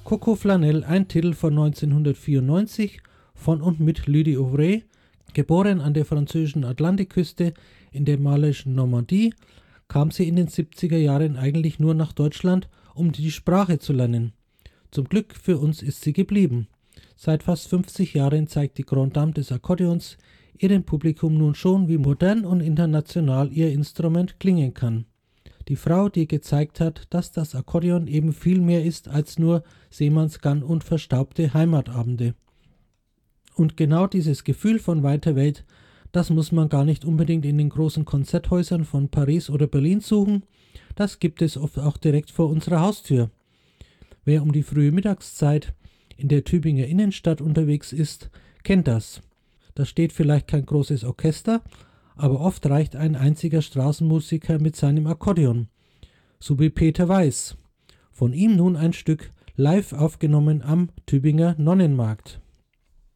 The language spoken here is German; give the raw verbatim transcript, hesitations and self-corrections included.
Coco Flanell, ein Titel von neunzehnhundertvierundneunzig von und mit Lydie Auvray, geboren an der französischen Atlantikküste in der malischen Normandie, kam sie in den siebziger Jahren eigentlich nur nach Deutschland, um die Sprache zu lernen. Zum Glück für uns ist sie geblieben. Seit fast fünfzig Jahren zeigt die Grande Dame des Akkordeons ihrem Publikum nun schon, wie modern und international ihr Instrument klingen kann. Die Frau, die gezeigt hat, dass das Akkordeon eben viel mehr ist als nur Seemannsgarn und verstaubte Heimatabende. Und genau dieses Gefühl von weiter Welt, das muss man gar nicht unbedingt in den großen Konzerthäusern von Paris oder Berlin suchen, das gibt es oft auch direkt vor unserer Haustür. Wer um die frühe Mittagszeit in der Tübinger Innenstadt unterwegs ist, kennt das. Da steht vielleicht kein großes Orchester, aber oft reicht ein einziger Straßenmusiker mit seinem Akkordeon, so wie Peter Weiß. Von ihm nun ein Stück live aufgenommen am Tübinger Nonnenmarkt.